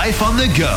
Life on the Go.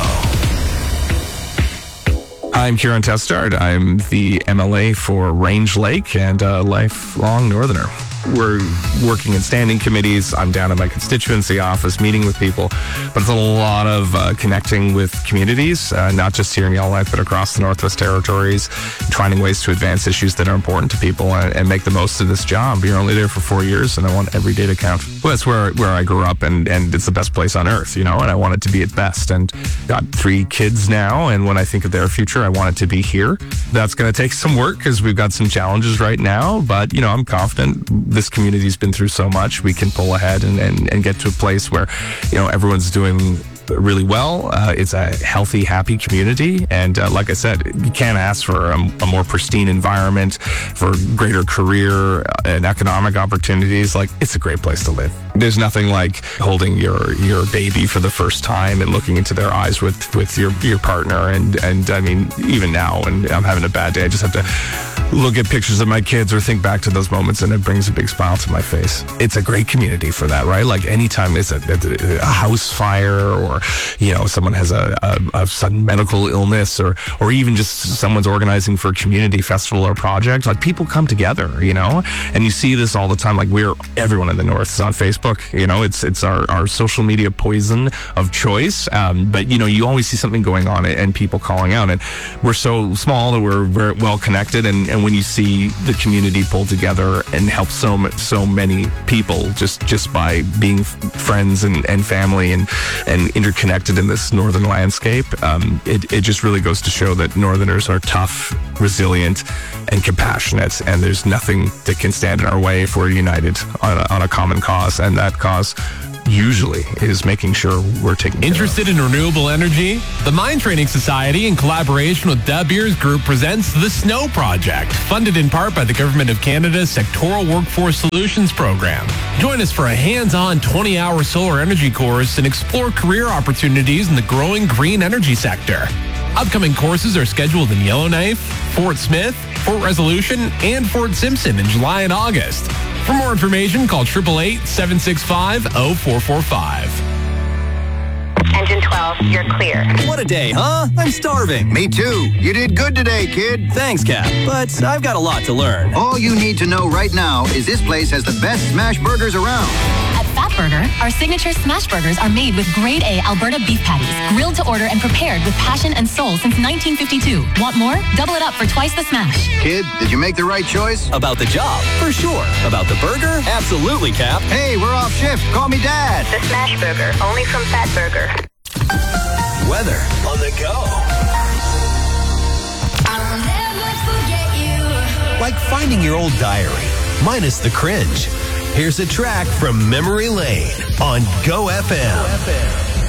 I'm Kieran Testard. I'm the MLA for Range Lake and a lifelong Northerner. We're working in standing committees. I'm down at my constituency office meeting with people, but it's a lot of connecting with communities, not just here in Yellowknife, but across the Northwest Territories, finding ways to advance issues that are important to people and make the most of this job. You're only there for 4 years, and I want every day to count. Well, that's where I grew up, and it's the best place on earth, and I want it to be at best. And got 3 kids now, and when I think of their future, I want it to be here. That's going to take some work because we've got some challenges right now, but, I'm confident this community's been through so much. We can pull ahead and get to a place where, everyone's doing really well. It's a healthy, happy community. And like I said, you can't ask for a more pristine environment, for greater career and economic opportunities. Like, it's a great place to live. There's nothing like holding your baby for the first time and looking into their eyes with your partner. And I mean, even now, when I'm having a bad day, I just have to look at pictures of my kids or think back to those moments, and it brings a big smile to my face. It's a great community for that, right? Like, anytime it's a house fire, or someone has a sudden medical illness, or even just someone's organizing for a community festival or project, like, people come together, and you see this all the time. Like, everyone in the North is on Facebook. It's our social media poison of choice. But you always see something going on and people calling out, and we're so small that we're very well connected. And when you see the community pull together and help so many people just by being friends and family and interconnected in this northern landscape, it just really goes to show that Northerners are tough, resilient, and compassionate, and there's nothing that can stand in our way if we're united on a common cause, and that cause usually is making sure we're taking care Interested in renewable energy? The Mind Training Society, in collaboration with De Beers Group, presents The Snow Project, funded in part by the Government of Canada's Sectoral Workforce Solutions Program. Join us for a hands-on 20-hour solar energy course and explore career opportunities in the growing green energy sector. Upcoming courses are scheduled in Yellowknife, Fort Smith, Fort Resolution, and Fort Simpson in July and August. For more information, call 888-765-0445. Engine 12, you're clear. What a day, huh? I'm starving. Me too. You did good today, kid. Thanks, Cap, but I've got a lot to learn. All you need to know right now is this place has the best smash burgers around. At Fat Burger, our signature smash burgers are made with grade A Alberta beef patties, grilled to order and prepared with passion and soul since 1952. Want more? Double it up for twice the smash. Kid, did you make the right choice? About the job, for sure. About the burger, absolutely, Cap. Hey, we're off shift. Call me Dad. The Smash Burger, only from Fat Burger. Weather on the go. I'll never forget you. Like finding your old diary, minus the cringe. Here's a track from Memory Lane on Go FM.